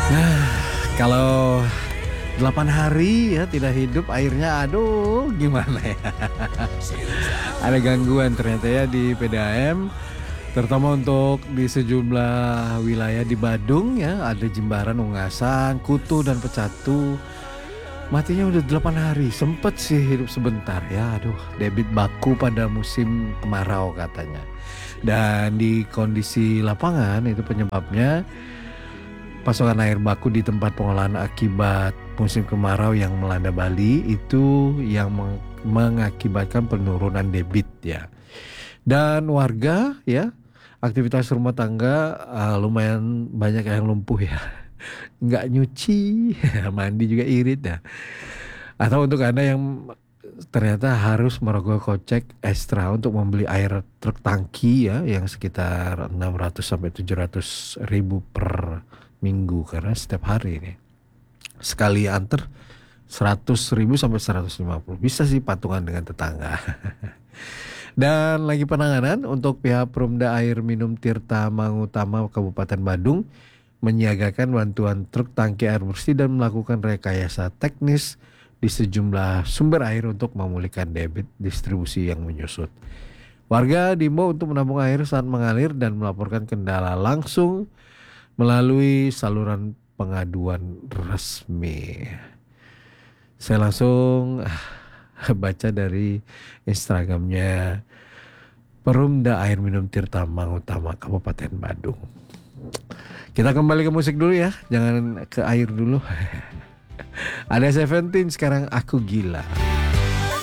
Nah, kalau 8 hari ya tidak hidup airnya, aduh gimana ya. Ada gangguan ternyata ya di PDAM, terutama untuk di sejumlah wilayah di Badung ya, ada Jimbaran, Ungasan, Kutu dan Pecatu. Matinya udah 8 hari, sempet sih hidup sebentar ya, aduh debit baku pada musim kemarau katanya. Dan di kondisi lapangan itu penyebabnya pasokan air baku di tempat pengolahan akibat musim kemarau yang melanda Bali itu yang mengakibatkan penurunan debit ya. Dan warga ya, aktivitas rumah tangga lumayan banyak yang lumpuh ya. Nggak nyuci, mandi juga irit ya. Atau untuk Anda yang ternyata harus merogoh kocek ekstra untuk membeli air truk tangki ya yang sekitar 600 sampai 700 ribu per minggu karena setiap hari ini sekali antar 100 ribu sampai 150, bisa sih patungan dengan tetangga. Dan lagi penanganan untuk pihak Perumda Air Minum Tirta Mangutama Kabupaten Badung menyiagakan bantuan truk tangki air bersih dan melakukan rekayasa teknis di sejumlah sumber air untuk memulihkan debit distribusi yang menyusut. Warga diimbau untuk menampung air saat mengalir dan melaporkan kendala langsung melalui saluran pengaduan resmi. Saya langsung baca dari Instagramnya Perumda Air Minum Tirta Mangutama Kabupaten Badung. Kita kembali ke musik dulu ya, jangan ke air dulu. Ada Seventeen sekarang, Aku Gila.